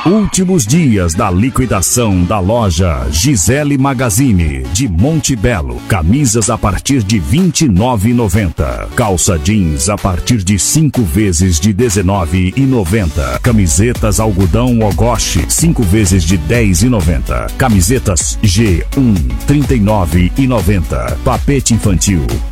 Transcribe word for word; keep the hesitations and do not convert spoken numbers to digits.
Últimos dias da liquidação da loja Gisele Magazine de Monte Belo. Camisas a partir de vinte e nove reais e noventa centavos. Calça jeans a partir de cinco vezes de dezenove reais e noventa centavos. Camisetas algodão Ogoshi cinco vezes de dez reais e noventa centavos. Camisetas G um trinta e nove reais e noventa centavos. Tapete infantil